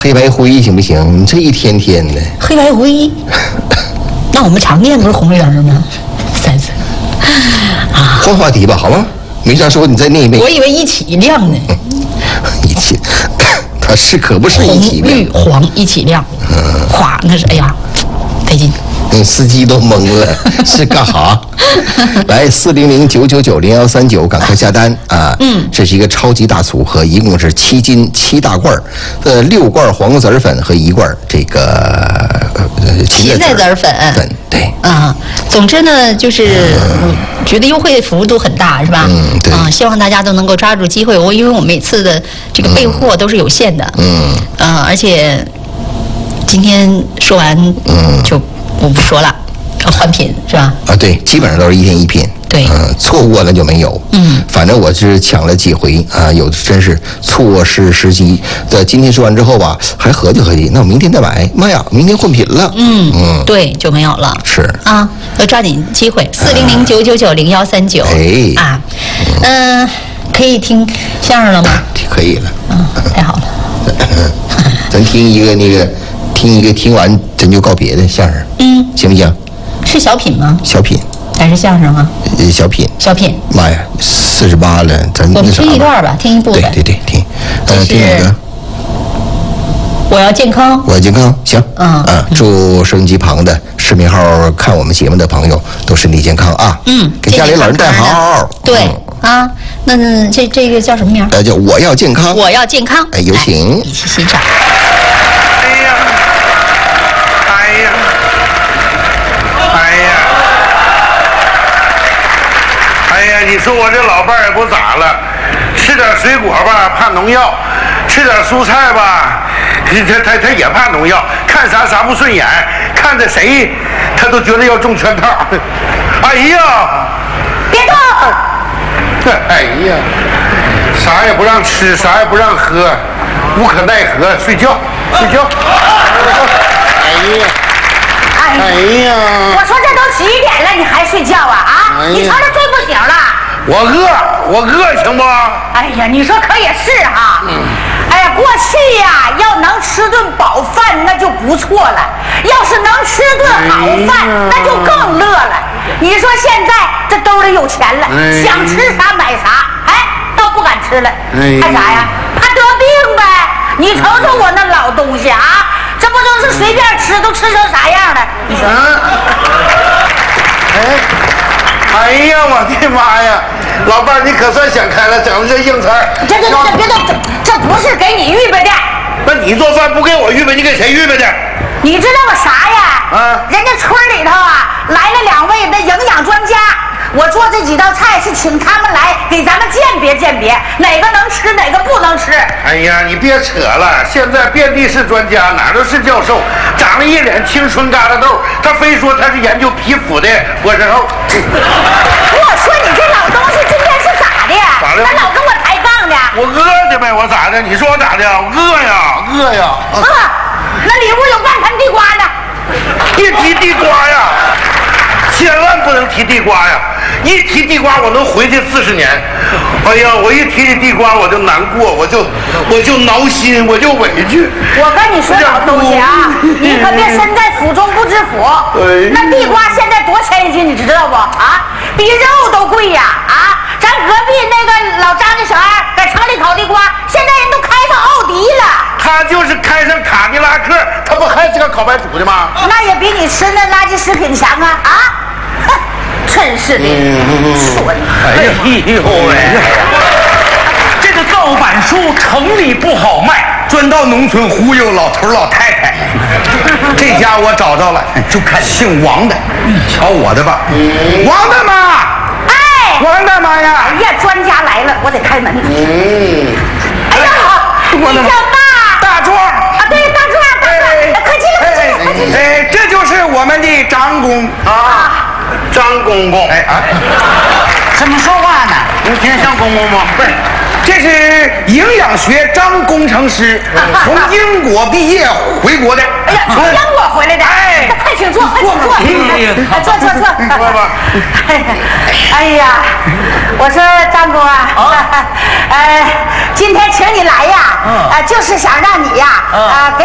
黑白灰行不行？你这一天天的黑白灰，那我们常见不是红人吗？三色啊，换话题吧，好吗？没啥说，你再念一遍。 我以为一起亮呢。 一起，它是可不是一起亮？ 红绿黄一起亮。哗，那是哎呀，费劲。 司机都懵了，是干哈？来400-999-0139，赶快下单啊！这是一个超级大组合，一共是7斤7大罐，6罐黄瓜籽粉和1罐这个芹菜籽粉。对啊，总之呢，就是觉得优惠幅度很大，是吧？ 对啊，希望大家都能够抓住机会。因为我每次的这个备货都是有限的，而且今天说完就。我不说了，换品是吧？ 啊，对，基本上都是一天一品。 对， 错过了就没有。反正我是抢了几回啊，有的真是错失时机。今天说完之后吧，还合计，那我明天再买。妈呀，明天换品了。 对，就没有了。 是啊，要抓紧机会。400-999-0139。可以听相声了吗？ 可以了。 太好了。 咱听一个听完咱就告别的相声，行不行？ 是小品吗？ 小品还是相声啊？ 小品。妈呀，48了，咱我们听一段吧，听一部分。 对，听。听哪个？ 我要健康。 我要健康，行。祝收音机旁的视频号看我们节目的朋友都身体健康啊。给家里老人带好。 对啊，那这个叫什么名？ 叫我要健康。 我要健康。 有请， 一起欣赏。 你说我这老伴儿也不咋了，吃点水果吧怕农药，吃点蔬菜吧，他也怕农药，看啥不顺眼，看着谁他都觉得要中圈套。哎呀， 别动！ 哎呀，啥也不让吃，啥也不让喝，无可奈何，睡觉。哎呀， 我说这都几点了，你还睡觉啊？你瞧这睡不醒了。 我饿行不？ 哎呀，你说可也是哈。哎呀，过去呀，要能吃顿饱饭那就不错了，要是能吃顿好饭，那就更乐了。你说现在这兜里有钱了，想吃啥买啥，倒不敢吃了。怕啥呀？怕得病呗。你瞅瞅我那老东西啊，这不都是随便吃都吃成啥样了？你说？ 哎呀，我的妈呀！老伴儿，你可算想开了，整的这硬菜。 别动！这不是给你预备的。 那你做饭不给我预备，你给谁预备的？ 你知道个啥呀？人家村里头来了2位那营养专家，我做这几道菜是请他们来给咱们鉴别鉴别，哪个能吃，哪个不能吃。 哎呀，你别扯了，现在遍地是专家，哪都是教授，长了一脸青春疙瘩痘，他非说他是研究皮肤的博士后。 我说你这老东西今天是咋的？ 咋的？ 咋老跟我抬杠呢？ 我饿的呗，我咋的？你说我咋的？我饿呀！ 那里屋有半盆地瓜呢。 别提地瓜呀，千万不能提地瓜呀！一提地瓜，我能回去40年。哎呀，我一提起地瓜我就难过，我就挠心，我就委屈。 我跟你说老东西啊，你可别身在福中不知福。那地瓜现在多钱一斤，你知道不？比肉都贵呀！咱隔壁那个老张家小孩在城里烤地瓜，现在人都开上奥迪了。 他就是开上卡迪拉克，他不还是个烤白薯的吗？ 那也比你吃那垃圾食品强啊！哼，真是的，蠢！ 哎呦喂！ 这个盗版书城里不好卖，专到农村忽悠老头老太太。这家我找着了，就看姓王的，瞧我的吧，王大妈！王大妈呀！ 哎呀，专家来了，我得开门。哎呀，你叫大壮啊？对，大壮，快进来！ 这就是我们的张公张公公。 怎么说话呢？ 你挺像公公吗？ 不是，这是营养学张工程师，从英国毕业回国的。 哎呀，从英国回来的。快请坐，快请坐，坐。 坐吧。 哎呀，我说张公啊，今天请你来呀，就是想让你呀，给